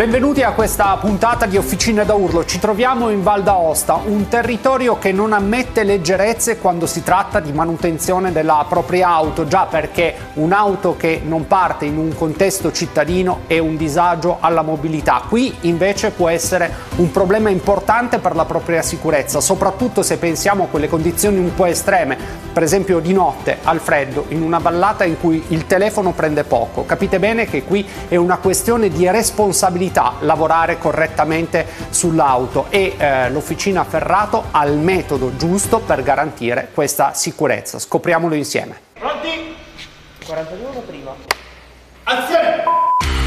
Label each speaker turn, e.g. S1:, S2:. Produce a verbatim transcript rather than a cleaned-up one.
S1: Benvenuti a questa puntata di Officine da Urlo. Ci troviamo in Val d'Aosta, un territorio che non ammette leggerezze quando si tratta di manutenzione della propria auto, già perché un'auto che non parte in un contesto cittadino è un disagio alla mobilità. Qui invece può essere un problema importante per la propria sicurezza, soprattutto se pensiamo a quelle condizioni un po' estreme, per esempio di notte, al freddo, in una vallata in cui il telefono prende poco. Capite bene che qui è una questione di responsabilità lavorare correttamente sull'auto e eh, l'Officina Ferrato ha il metodo giusto per garantire questa sicurezza. Scopriamolo insieme.
S2: Pronti?
S1: quarantadue prima.
S2: Azione!